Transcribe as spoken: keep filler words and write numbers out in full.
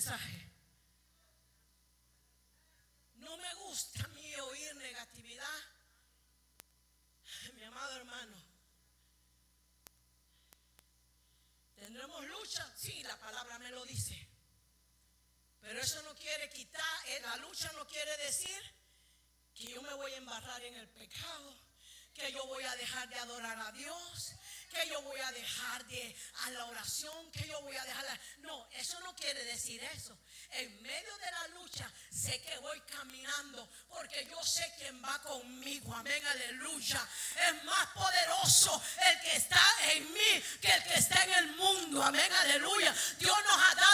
mensaje. No me gusta a mí oír negatividad. Mi amado hermano, ¿tendremos lucha? Sí, la palabra me lo dice. Pero eso no quiere quitar, la lucha no quiere decir que yo me voy a embarrar en el pecado, que yo voy a dejar de adorar a Dios, que yo voy a dejar de a la oración, que yo voy a dejar la, no, eso no quiere decir eso. En medio de la lucha sé que voy caminando porque yo sé quién va conmigo. Amén, aleluya. Es más poderoso el que está en mí que el que está en el mundo. Amén, aleluya. Dios nos ha dado